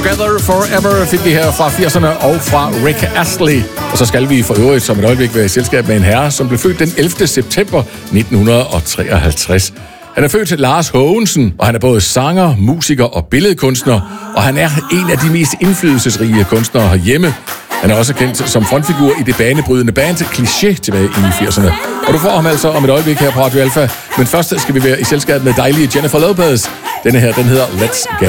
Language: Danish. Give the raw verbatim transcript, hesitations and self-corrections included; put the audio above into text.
Together Forever fik vi her fra firserne og fra Rick Astley. Og så skal vi for øvrigt som et øjeblik være i selskab med en herre, som blev født den ellevte september nitten treoghalvtreds. Han er født Lars Haagensen, og han er både sanger, musiker og billedkunstner, og han er en af de mest indflydelsesrige kunstnere herhjemme. Han er også kendt som frontfigur i det banebrydende band Kliché tilbage i firserne. Og du får ham altså om et øjeblik her på Radio Alpha. Men først skal vi være i selskab med dejlige Jennifer Lopez. Denne her, den hedder Let's Get